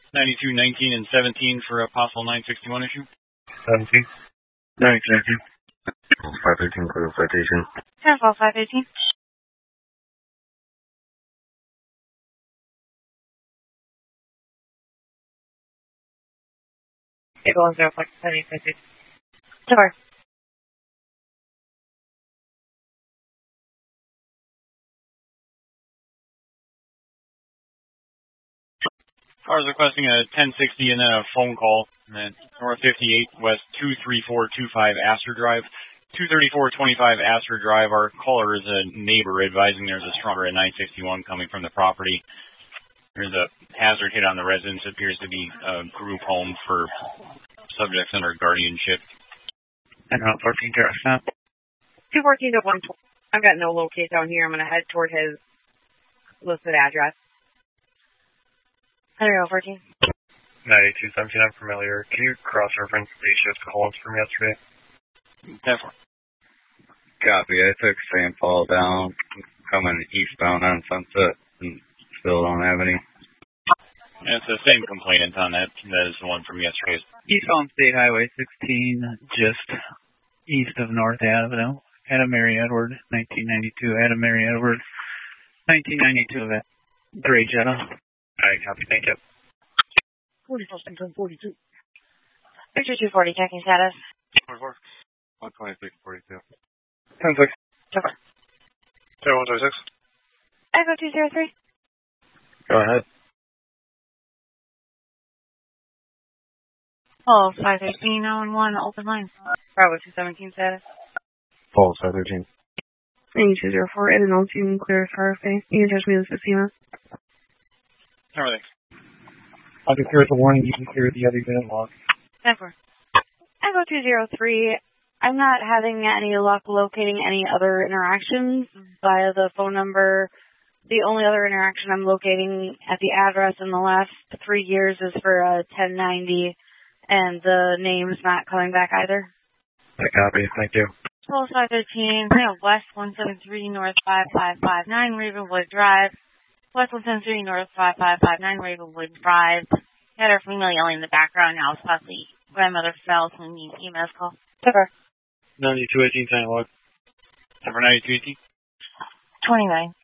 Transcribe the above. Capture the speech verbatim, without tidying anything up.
ninety-two, nineteen, and seventeen for a possible nine sixty-one issue. seventeen. ninety-two, nineteen. five thirteen, clear citation. ten four, five eighteen. eight one zero, five seven eight six. Sure. I was requesting a ten sixty and then a phone call. And then North fifty-eight West two three four two five Astor Drive. two thirty-four twenty-five Astor Drive. Our caller is a neighbor advising there's a stronger at nine sixty-one coming from the property. There's a hazard hit on the residence. It appears to be a group home for subjects under guardianship. And Route fourteen, direct stop. two fourteen to one twenty. I've got no locate down here. I'm going to head toward his listed address. Henry fourteen. ninety-two seventeen, I'm familiar. Can you cross-reference day shift call-ins from yesterday? Definitely. Copy. I took Saint Paul down, coming eastbound on Sunset, and still don't have any. It's the same complainant on that. That is the one from yesterday. Eastbound State Highway sixteen, just east of North Avenue. Adam Mary Edward, nineteen ninety-two. Adam Mary Edward, nineteen ninety-two. That gray Jetta. I copy. Thank you. forty-four, forty-two. Victor two forty, checking status. forty-four. one twenty-six, forty-two. ten six. Sure. zero one twenty-six. Echo two zero three. Go ahead. Oh, five eighteen, oh and one, open line. Bravo two seventeen status. Falls, five thirteen. ninety-two zero four, Ed and Altoon, clear as far as face. You can touch me with Sima. Everything. I'll be clear with the warning. You can clear the other unit log. Echo. Echo two zero three. I'm not having any luck locating any other interactions via the phone number. The only other interaction I'm locating at the address in the last three years is for a ten ninety, and the name's not coming back either. I copy. Thank you. twelve five thirteen, West one seventy-three, North five five five nine, Ravenwood Drive. West one seventy-three, North five five five nine, Ravenwood Drive. Had our female yelling in the background. Now it's possibly grandmother fell to an emails call. Sure. ninety-two eighteen, sign log. Number ninety-two eighteen. twenty-nine.